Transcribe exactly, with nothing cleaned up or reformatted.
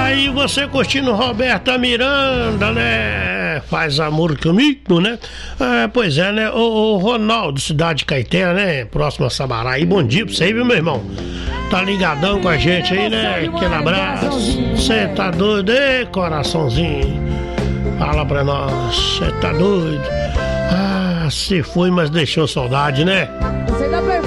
Aí você curtindo Roberta Miranda, né? Faz amor comigo, né? É, pois é, né? O, o Ronaldo, cidade de Caeté, né? Próximo a Sabará. E bom dia pra você aí, viu, meu irmão? Tá ligadão com a gente aí, né? Aquele abraço. Você tá doido, ei, coraçãozinho? Fala pra nós, você tá doido? Ah, se foi, mas deixou saudade, né?